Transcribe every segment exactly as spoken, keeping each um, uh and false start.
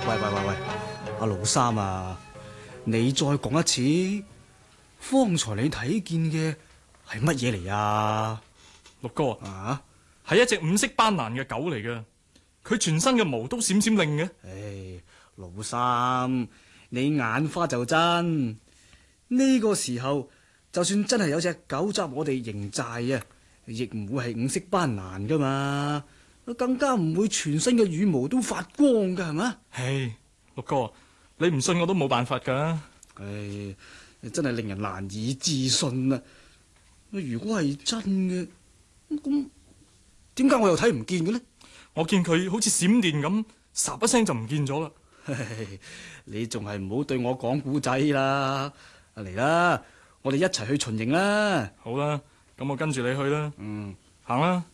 喂喂喂喂，阿老三啊，你再講一次，方才你睇見嘅係乜嘢嚟啊？ 六哥啊， 係一隻五色斑斕嘅狗嚟嘅，佢全身嘅毛都閃閃亮嘅。 唉，老三，你眼花就真。呢個時候，就算真係有隻狗執我哋營寨啊，亦唔會係五色斑斕噶嘛，更加唔會全身嘅羽毛都發光噶，係嘛？ 唉，六哥，你唔信我都冇辦法噶。 唉，真係令人難以置信啊！如果係真嘅，咁點解我又睇唔見嘅呢？ 我見佢好似閃電咁，霎一聲就唔見咗啦。 你仲係唔好對我講古仔啦！嚟啦，我哋一齊去巡營啦！ 好啦，咁我跟住你去啦。 嗯， 行啦。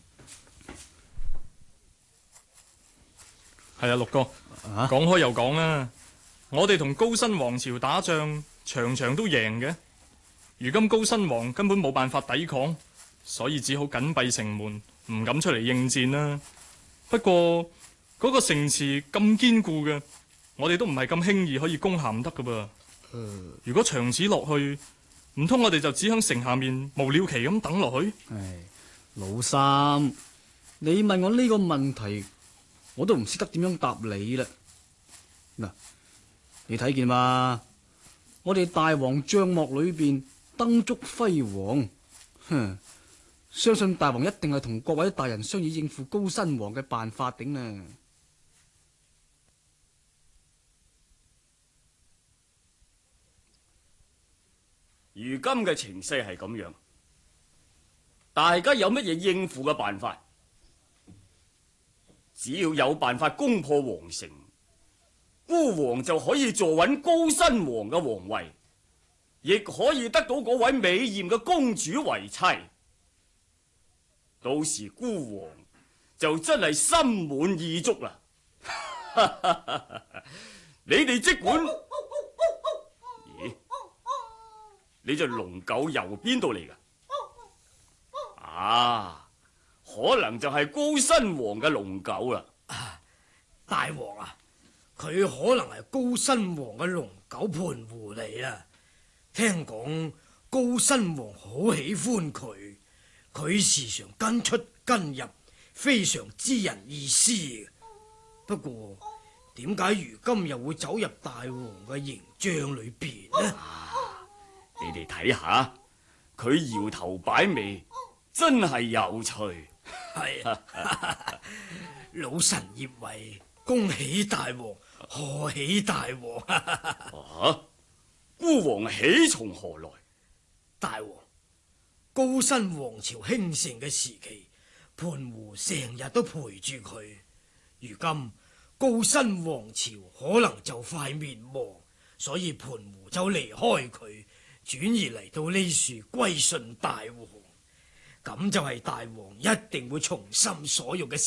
係啊，六哥， 啊， 講開又講啦，我哋同高辛王朝打仗，場場都贏嘅。如今高辛王根本冇辦法抵抗，所以只好緊閉城門，唔敢出嚟應戰啦。不過嗰個城池咁堅固嘅，我哋都唔係咁輕易可以攻下唔得噶噃。如果長此落去，唔通我哋就只響城下面無了期咁等落去？ 唉，老三，你問我呢個問題，我都唔識得點樣答你啦。嗱，你睇見嘛？我哋大王帳幕裏邊燈燭輝煌，哼，相信大王一定係同各位大人商議應付高辛王嘅辦法頂啦。 如今嘅情勢係咁樣，大家有乜嘢應付嘅辦法？只要有辦法攻破皇城，孤王就可以坐穩高辛王嘅皇位，亦可以得到嗰位美艷嘅公主為妻。到時孤王就真係心滿意足啦！你哋即管。你隻龍狗由邊度嚟噶？啊，可能就係高辛王嘅龍狗啦。 啊，大王啊，佢可能係高辛王嘅龍狗盤狐嚟啦。聽講高辛王好喜歡佢，佢時常跟出跟入，非常知人意思。不過點解如今又會走入大王嘅營帳裏邊呢？ 你哋睇下，佢搖頭擺尾，真係有趣。 係啊，老臣葉為恭喜大王，賀喜大王。 啊，孤王喜從何來？ 大王，高辛王朝興盛嘅時期，盤狐成日都陪住佢。如今高辛王朝可能就快滅亡，所以盤狐就離開佢，轉移嚟到呢處歸順大王，咁就係大王一定會從心所欲嘅